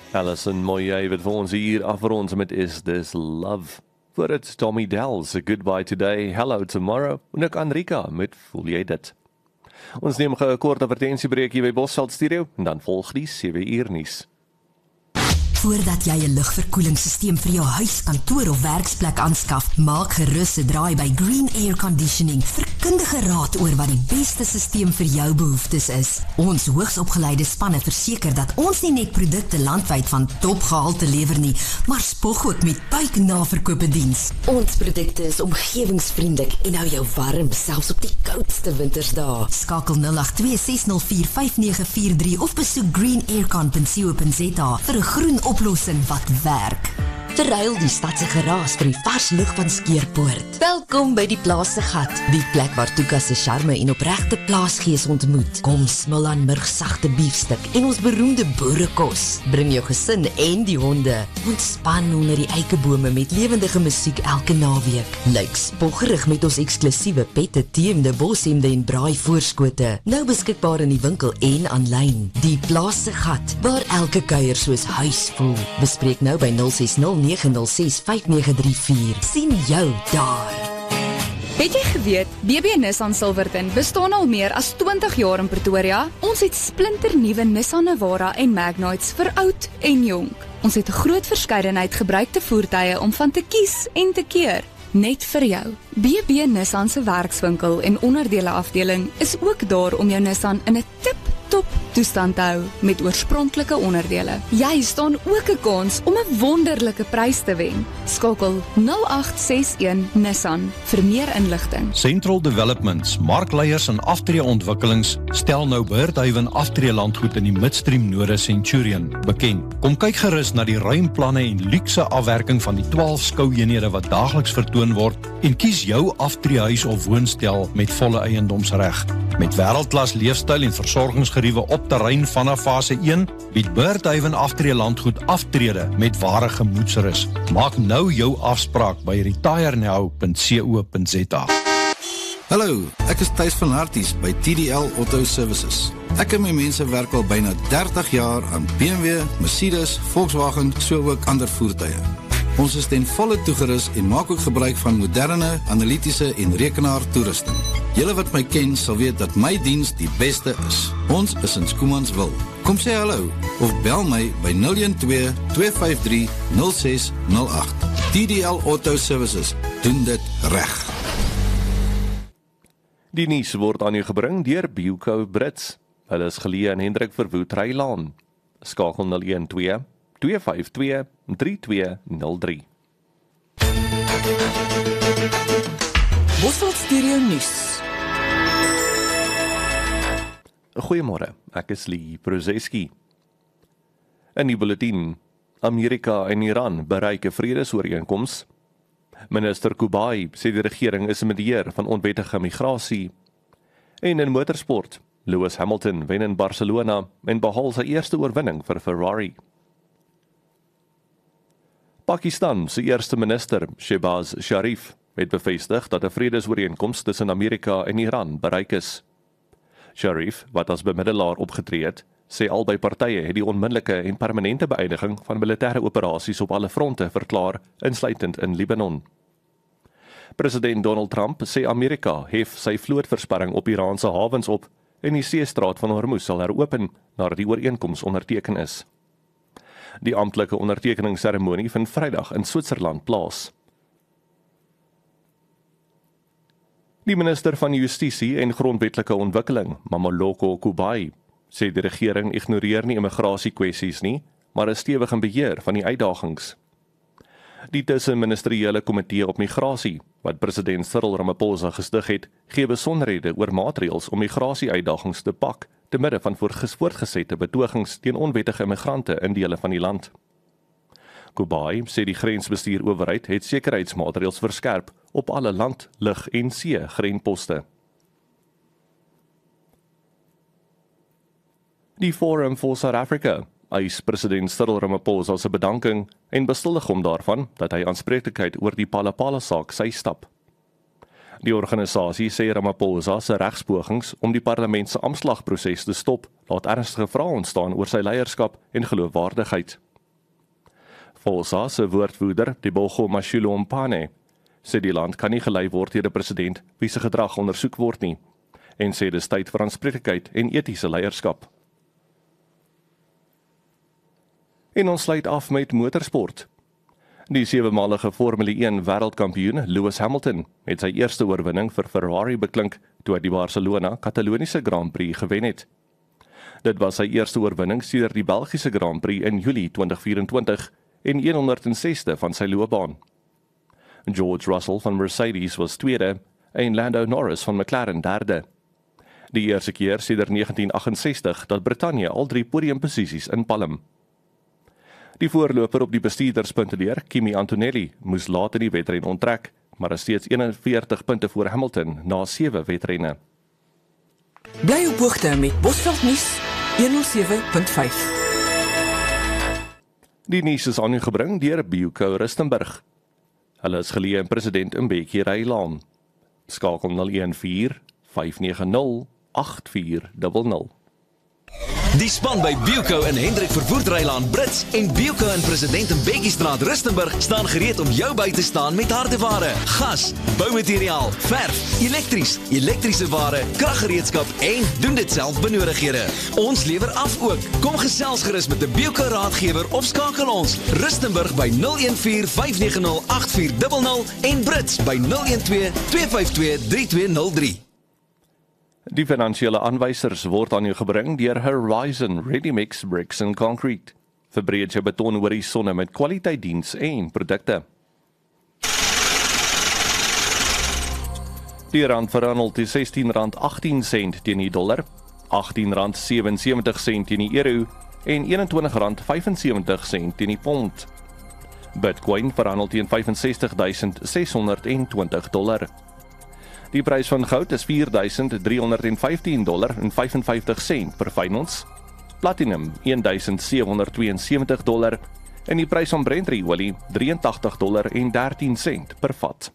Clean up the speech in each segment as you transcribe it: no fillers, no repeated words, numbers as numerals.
Alison Moyet wat vir ons hier afrond met Is This Love. Voor het Tommy Dells, a Goodbye Today, Hello Tomorrow, en ek Anrika met Voel jy dit? Ons neem 'n kort advertentiebreek hier by Bosveld Studio, en dan volg die 7 uur nuus. Voordat jy 'n lugverkoelingssysteem vir jou huis, kantoor of werksplek aanskaf, maak gerus 'n draai by Green Air Conditioning vir kundige raad oor wat die beste systeem vir jou behoeftes is. Ons hoogsopgeleide spanne verseker dat ons nie net produkte landwyd van topgehalte lewer nie, maar spog ook met buiknaverkope diens. Ons produkte is omgewingsvriendelik en hou jou warm, selfs op die koudste wintersdae. Skakel 082 604 5943 of besoek greenaircon.co.za vir 'n groen oplossing wat werk. Verruil die stadse geraas vir die vars lug van Skeerpoort. Welkom by die Plaas se Gat, die plek waar Tuka se charme en opregte plaasgees ontmoet. Kom smil aan murgsagte biefstuk en ons beroemde boerekos. Bring jou gesin en die honde. Ontspan onder die eikebome met lewendige musiek elke naweek. Lyk spoggerig met ons eksklusiewe pette, teemde, boshemde en braai voorskote. Nou beskikbaar in die winkel en aanlyn. Die Plaas se Gat, waar elke kuier soos huis voel. Bespreek nou by 060-906-5934. Sien jou daar. Het jy geweet, BB Nissan Silverton bestaan al meer as 20 jaar in Pretoria? Ons het splinternuwe Nissan Navara en Magnites vir oud en jonk. Ons het 'n groot verskeidenheid gebruikte voertuie om van te kies en te keer. Net vir jou. BB Nissan se werkswinkel en onderdele afdeling is ook daar om jou Nissan in 'n tip-top toestand te hou met oorspronklike onderdele. Jy staan ook 'n kans om 'n wonderlike prys te wen. Skakel 0861 Nissan vir meer inligting. Central Developments, markleiers en aftreeontwikkelings stel nou Beurthaven aftreelandgoed in die Midstream Node Centurion bekend. Kom kyk gerus na die ruimplanne en luukse afwerking van die 12 skoueenhede wat daagliks vertoon word en kies jou aftreehuis of woonstel met volle eiendomsreg. Met wêreldklas leefstyl en versorgingsgeriewe op terrein vanaf fase 1 bied Beurthaven aftreelandgoed aftrede met ware gemoedsrus. Maak nou jou afspraak by retirenow.co.za. Hallo, ek is Thys van Harties by TDL Auto Services. Ek en my mense werk al byna 30 jaar aan BMW, Mercedes, Volkswagen, so ook ander voertuie. Ons is ten volle toegerus en maak ook gebruik van moderne, analitiese en rekenaar toerusting. Julle wat my ken sal weet dat my diens die beste is. Ons is in Schoemanswil. Kom sê hallo of bel my by 012-253-0608. TDL Auto Services doen dit reg. Die nuus word aan u gebring deur Bioco Brits. Hulle is geleë in Hendrik Verwoerd Rylaan. Skakel 012-252-3203. Bosveld Studio Nuus. Goeiemôre, ek is Lee Prozeski. In die bulletin, Amerika en Iran bereik 'n vredesooreenkoms. Minister Kubai sê die regering is in beheer van onwettige migrasie. En in motorsport, Lewis Hamilton wen in Barcelona en behaal sy eerste oorwinning vir Ferrari. Pakistan se eerste minister, Shehbaz Sharif, het bevestig dat 'n vredesooreenkoms tussen Amerika en Iran bereik is. Sharif, wat as bemiddelaar opgetree het, sê albei partye het die onmiddellike en permanente beëindiging van militêre operasies op alle fronte verklaar, insluitend in Libanon. President Donald Trump sê Amerika hef sy vlootversperring op Iraanse hawens op en die seestraat van Hormuz sal heropen nadat die ooreenkoms onderteken is. Die amptelike ondertekeningsseremonie vind Vrydag in Switserland plaas. Die minister van Justisie en Grondwetlike Ontwikkeling, Mamoloko Kubai, sê die regering ignoreer nie immigrasiekwessies nie, maar is stewig in beheer van die uitdagings. Die tussenministeriële komitee op migrasie, wat president Cyril Ramaphosa gestig het, gee besonderhede oor maatreëls om migrasie-uitdagings te pak, te midde van voortgesette betogings teen onwettige immigrante in dele van die land. Kubai sê die grensbestuurowerheid het sekuriteitsmaatreëls verskerp op alle land, lug en see grensposte. Die Forum for South Africa eis president Cyril Ramaphosa se bedanking en beskuldig hom daarvan dat hy aanspreeklikheid oor die Palapala-saak sy stap. Die organisasie sê Ramaphosa se regspogings om die parlement se aanslagproses te stop, laat ernstige vrae ontstaan oor sy leierskap en geloofwaardigheid. Fosa se woordvoerder, Tebogo Mashilo-Mpane, sê die land kan nie gelei word deur 'n president wie se gedrag ondersoek word nie, en sê dis tyd vir aanspreeklikheid en etiese leierskap. En ons sluit af met motorsport. Die 7-malige Formule 1 wêreldkampioen Lewis Hamilton het sy eerste oorwinning vir Ferrari beklink toe hy die Barcelona-Kataloniese Grand Prix gewen het. Dit was sy eerste oorwinning sedert die Belgiese Grand Prix in Julie 2024 en 106ste van sy loopbaan. George Russell van Mercedes was tweede en Lando Norris van McLaren derde. Die eerste keer sedert 1968 dat Brittanje al 3 podiumposisies inpalm. Die voorloper op die bestuurderspunteleer, Kimi Antonelli, moes laat in die wedren onttrek, maar is steeds 41 punte voor Hamilton na 7 wedrenne. Bly op hoogte met Bosveld nuus 107.5. Die nuus is aan u gebring deur Bioco Rustenburg. Hulle is geleë in President Mbeki Rylaan. Skakel 014 590 8400. Die span by Bioco in Hendrik Verwoerd Rylaan Brits en Bioco in President Mbeki Straat Rustenburg staan gereed om jou by te staan met hardeware, gas, boumateriaal, verf, elektrische ware, kraggereedskap en doen dit self benodighede. Ons lewer af ook. Kom gesels gerus met 'n Bioco raadgewer of skakel ons Rustenburg by 014 590 8400 en Brits by 012 252 3203. Die finansiële aanwysers word aan u gebring deur Horizon Ready Mix Bricks and Concrete. Verbreed jou beton horisonne met kwaliteit diens en produkte. Die rand verhandel teen R16.18 teen die dollar, R18.77 teen die euro en R21.75 teen die pond. Bitcoin verhandel teen $65,620. Die prys van goud is $4,315.55 per fyn ons, platinum $1,772 en die prys van Brent-olie $83.13 per vat.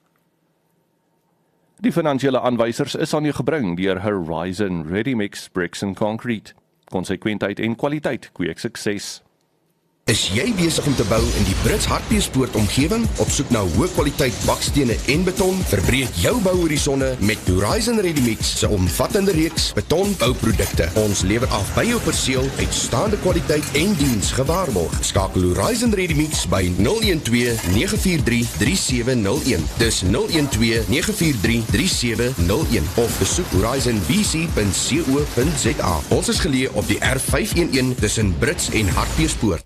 Die finansiële aanwysers is aan u gebring deur Horizon Ready Mix Bricks and Concrete. Konsekwentheid en kwaliteit kweek sukses. Is jy besig om te bou in die Brits Hartbeespoort omgewing? Op soek na hoë kwaliteit bakstene en beton? Verbreek jou bouhorisonne met Horizon Ready Mix se omvattende reeks betonbouprodukte. Ons lewer af by jou perseel, uitstaande kwaliteit en diens gewaarborg. Skakel Horizon Ready Mix by 012 943 3701. Dis 012 943 3701 of besoek horizonbc.co.za. Ons is geleë op die R511 tussen Brits en Hartbeespoort.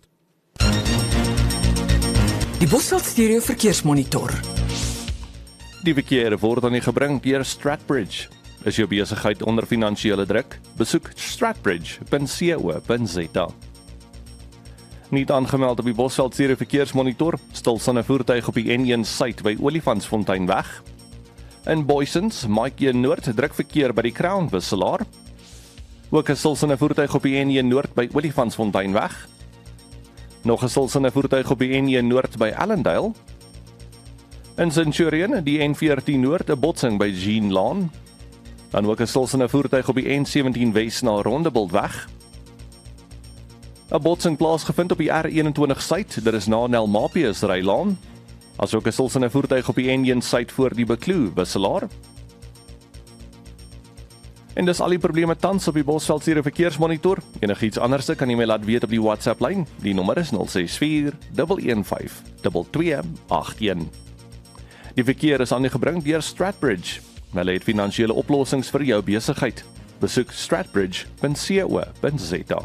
Die Bosveld Stereo Verkeersmonitor. Die verkeer word aan u gebring deur Stratbridge. Is jou besigheid onder finansiële druk? Besoek stratbridge.co.za. Nie aangemeld op die Bosveld Stereo Verkeersmonitor, stilstaande voertuig op die N1 Suid by Olifantsfonteinweg. In Boysens, Mike Noord druk verkeer by die Crown wisselaar. Ook 'n stilstaande voertuig op die N1 Noord by Olifantsfonteinweg. Nog 'n stilstaande voertuig op die N1 Noord by Allendale. In Centurion, die N14 Noord, 'n botsing by Jean Laan. Dan ook 'n stilstaande voertuig op die N17 Wes na Rondebultweg. 'n botsing plaasgevind op die R21 Suid, dit is na Nelmapius Rylaan. Asook 'n stilstaande voertuig op die N1 Suid voor die Bekloo wisselaar. En dis al die probleme tans op die Bosveld Stereo Verkeersmonitor. Enigiets anders kan jy my laat weet op die WhatsApp lyn. Die nommer is 064 115 2281. Die verkeer is aan u gebring deur Stratbridge. Hulle het finansiële oplossings vir jou besigheid. Besoek stratbridge.co.za.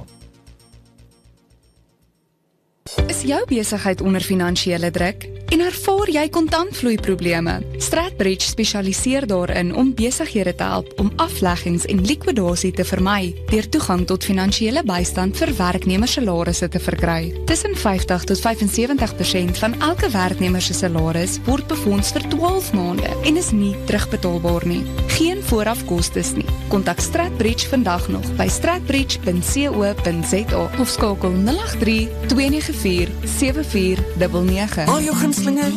Is jou besigheid onder finansiële druk en ervaar jy kontantvloeiprobleme? Stratbridge spesialiseer daarin om besighede te help om afleggings en likwidasie te vermy deur toegang tot finansiële bystand vir werknemersalarisse te verkry. Tussen 50 tot 75% van elke werknemer se salaris word befonds vir 12 maande en is nie terugbetaalbaar nie. Geen voorafkostes nie. Kontak Stratbridge vandag nog by stratbridge.co.za of skakel 083 294 7499. Al jou gunstelinge